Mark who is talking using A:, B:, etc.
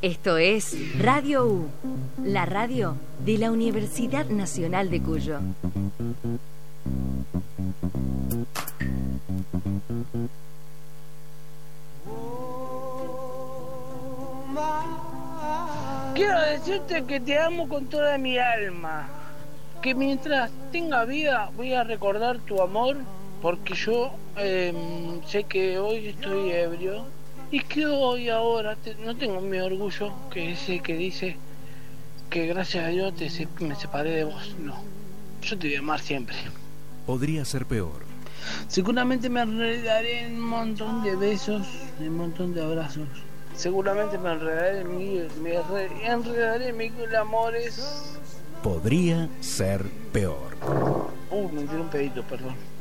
A: Esto es Radio U, la radio de la Universidad Nacional de Cuyo.
B: Quiero decirte que te amo con toda mi alma, que mientras tenga vida voy a recordar tu amor, porque yo sé que hoy estoy ebrio y que hoy ahora no tengo mi orgullo, que es el que dice que gracias a Dios me separé de vos. No, yo te voy a amar siempre.
C: Podría ser peor.
B: Seguramente me enredaré en un montón de besos, en un montón de abrazos. Seguramente me enredaré en mil amores.
C: Podría ser peor.
B: Me tiré un pedito, perdón.